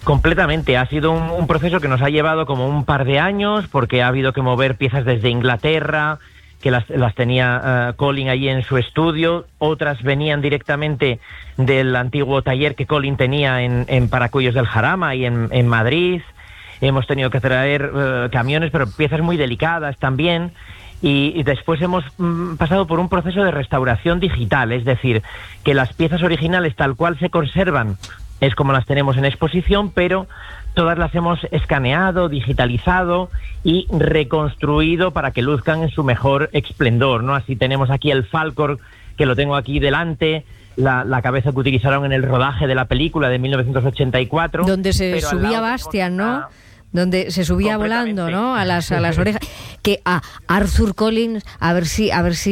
Completamente. Ha sido un proceso que nos ha llevado como un par de años, porque ha habido que mover piezas desde Inglaterra, que las tenía Colin allí en su estudio. Otras venían directamente del antiguo taller que Colin tenía en Paracuellos del Jarama y en Madrid. Hemos tenido que traer camiones, pero piezas muy delicadas también. Y después hemos pasado por un proceso de restauración digital, es decir, que las piezas originales tal cual se conservan es como las tenemos en exposición, pero todas las hemos escaneado, digitalizado y reconstruido para que luzcan en su mejor esplendor, ¿no? Así tenemos aquí el Falkor, que lo tengo aquí delante, la cabeza que utilizaron en el rodaje de la película de 1984. Donde se subía Bastian, ¿no? Donde se subía volando, ¿no? A las orejas. Que a Arthur Collins, a ver si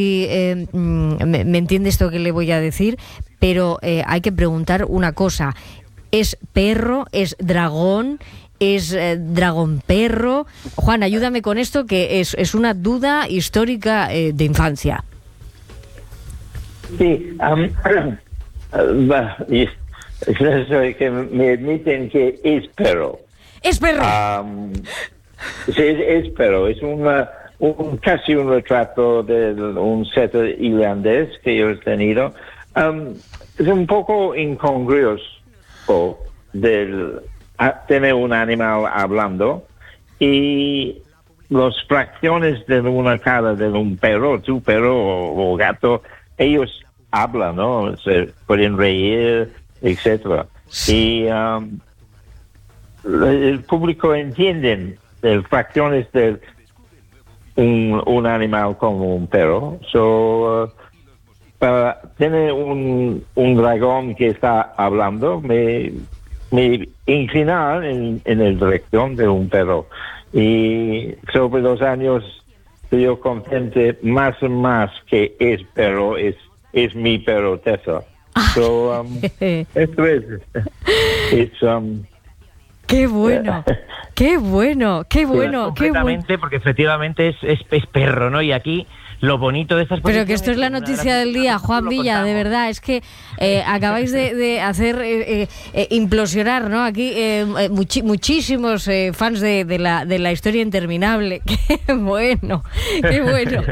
me entiende esto que le voy a decir, pero hay que preguntar una cosa. ¿Es perro? ¿Es dragón? ¿Es dragón perro? Juan, ayúdame con esto, que es una duda histórica de infancia. Sí, que me admiten que es perro. ¡Es perro! Sí, es perro. Es casi un retrato de un setter irlandés que yo he tenido. Es un poco incongruoso tener un animal hablando y las fracciones de una cara de un perro, tu perro o gato, ellos hablan, ¿no? Se pueden reír, etcétera. Y el público entiende las fracciones de un animal como un perro. Para tener un dragón que está hablando, me inclinar en la dirección de un perro. Y sobre los años yo comprendí más y más que es perro, es mi perro Tessa. Esto es... ¡Qué bueno! ¡Qué bueno! ¡Qué bueno! Completamente, porque efectivamente es perro, ¿no? Y aquí lo bonito de estas exposición... Pero que esto es la noticia del día, Juan Villa, de verdad, es que acabáis de hacer implosionar, ¿no? Aquí muchísimos fans de la historia interminable. ¡Qué bueno! ¡Qué bueno!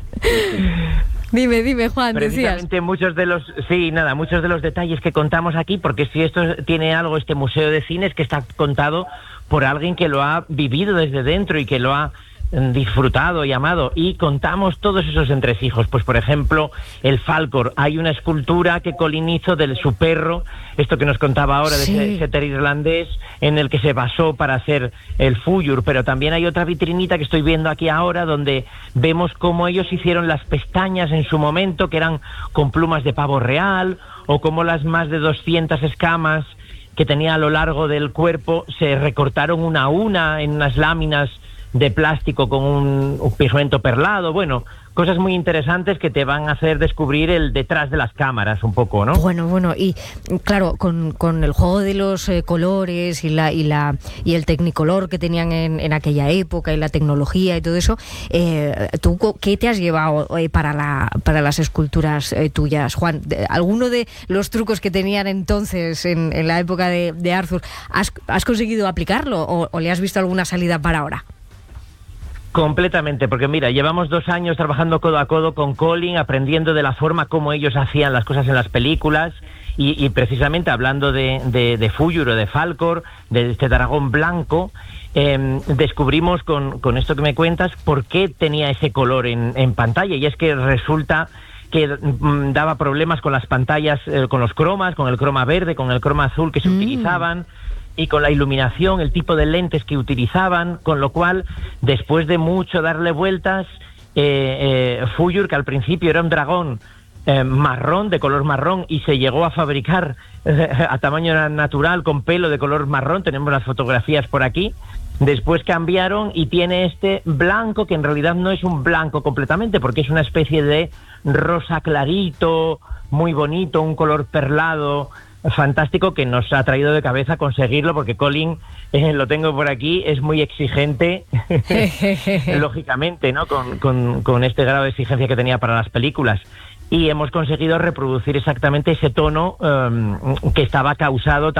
Dime, Juan, decías. Muchos de los detalles que contamos aquí, porque si esto tiene algo, este museo de cine, es que está contado por alguien que lo ha vivido desde dentro y que lo ha disfrutado y amado, y contamos todos esos entresijos. Pues por ejemplo, el Falkor, hay una escultura que Colin hizo de su perro, esto que nos contaba ahora, de ese setter irlandés, en el que se basó para hacer el Fuyur. Pero también hay otra vitrinita que estoy viendo aquí ahora, donde vemos cómo ellos hicieron las pestañas en su momento, que eran con plumas de pavo real, o cómo las más de 200 escamas que tenía a lo largo del cuerpo se recortaron una a una en unas láminas de plástico con un pigmento perlado. Bueno, cosas muy interesantes que te van a hacer descubrir el detrás de las cámaras un poco, ¿no? Bueno, y claro, con el juego de los colores y el Technicolor que tenían en aquella época, y la tecnología y todo eso, ¿tú qué te has llevado para las esculturas tuyas, Juan? ¿Alguno de los trucos que tenían entonces en la época de Arthur, has conseguido aplicarlo o le has visto alguna salida para ahora? Completamente, porque mira, llevamos 2 años trabajando codo a codo con Colin, aprendiendo de la forma como ellos hacían las cosas en las películas, y precisamente hablando de Fuyur o de Falkor, de este dragón blanco, descubrimos con esto que me cuentas por qué tenía ese color en pantalla, y es que resulta que daba problemas con las pantallas, con los cromas, con el croma verde, con el croma azul que se utilizaban, y con la iluminación, el tipo de lentes que utilizaban, con lo cual, después de mucho darle vueltas, Fuyur, que al principio era un dragón marrón, de color marrón, y se llegó a fabricar a tamaño natural con pelo de color marrón, tenemos las fotografías por aquí. Después cambiaron y tiene este blanco, que en realidad no es un blanco completamente, porque es una especie de rosa clarito, muy bonito, un color perlado fantástico, que nos ha traído de cabeza conseguirlo, porque Colin, lo tengo por aquí, es muy exigente, lógicamente, ¿no? Con este grado de exigencia que tenía para las películas. Y hemos conseguido reproducir exactamente ese tono que estaba causado